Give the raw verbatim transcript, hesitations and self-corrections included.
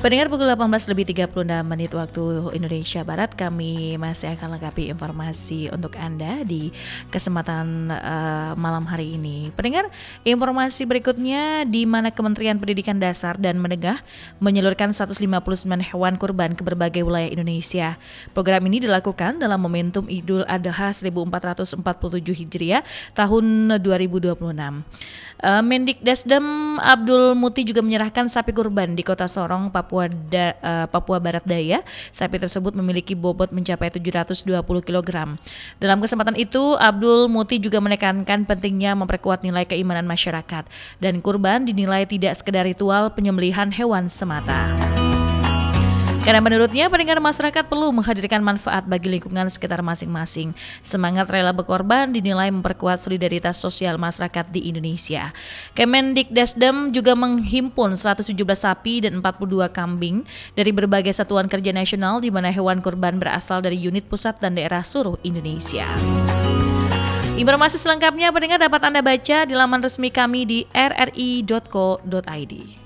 Pendengar pukul delapan belas lebih tiga puluh enam menit waktu Indonesia Barat, kami masih akan lengkapi informasi untuk Anda di kesempatan uh, malam hari ini. Pendengar, informasi berikutnya di mana Kementerian Pendidikan Dasar dan Menengah menyalurkan seratus lima puluh sembilan hewan kurban ke berbagai wilayah Indonesia. Program ini dilakukan dalam momentum Idul Adha seribu empat ratus empat puluh tujuh Hijriah tahun dua ribu dua puluh enam. Uh, Mendikdasdem Abdul Muti juga menyerahkan sapi kurban di Kota Sorong, Papua, da, uh, Papua Barat Daya. Sapi tersebut memiliki bobot mencapai tujuh ratus dua puluh kilogram. Dalam kesempatan itu, Abdul Muti juga menekankan pentingnya memperkuat nilai keimanan masyarakat, dan kurban dinilai tidak sekedar ritual penyembelihan hewan semata. Karena menurutnya pendengar, masyarakat perlu menghadirkan manfaat bagi lingkungan sekitar masing-masing. Semangat rela berkorban dinilai memperkuat solidaritas sosial masyarakat di Indonesia. Kemendikdasdem juga menghimpun seratus tujuh belas sapi dan empat puluh dua kambing dari berbagai satuan kerja nasional, di mana hewan kurban berasal dari unit pusat dan daerah seluruh Indonesia. Informasi selengkapnya pendengar dapat Anda baca di laman resmi kami di r r i dot co dot i d.